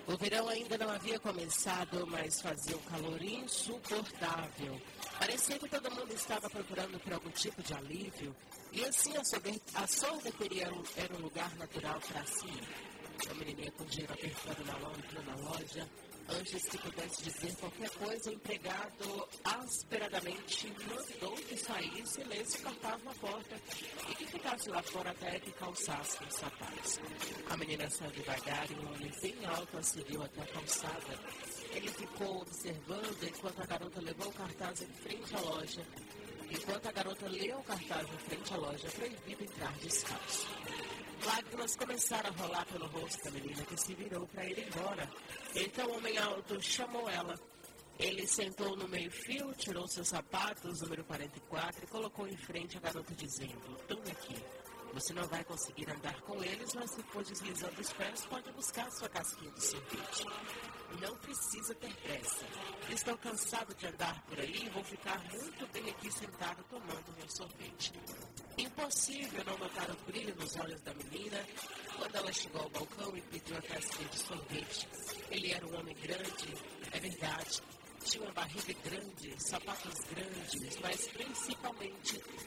O verão ainda não havia começado, mas fazia um calor insuportável. Parecia que todo mundo estava procurando por algum tipo de alívio, e assim a sorveteria era um lugar natural para si. A menininha com dinheiro apertado na mão entrou na loja. Antes que pudesse dizer qualquer coisa, o empregado asperadamente mandou que saísse, lesse o cartaz na porta e que ficasse lá fora até que calçasse os sapatos. A menina saiu devagar e um homem bem alto a seguiu até a calçada. Ele ficou observando enquanto a garota levou o cartaz em frente à loja. Enquanto a garota leu o cartaz em frente à loja, proibido entrar descalço. Lágrimas começaram a rolar pelo rosto da menina, que se virou para ir embora. Então o homem alto chamou ela. Ele sentou no meio-fio, tirou seus sapatos, número 44, e colocou em frente a garota, dizendo: "Tome aqui. Você não vai conseguir andar com eles, mas se for deslizando os pés, pode buscar sua casquinha de sorvete. Não precisa ter pressa. Estou cansado de andar por aí e vou ficar muito bem aqui sentado tomando meu sorvete." Impossível não notar o brilho nos olhos da menina quando ela chegou ao balcão e pediu a casquinha de sorvete. Ele era um homem grande, é verdade. Tinha uma barriga grande, sapatos grandes, mas principalmente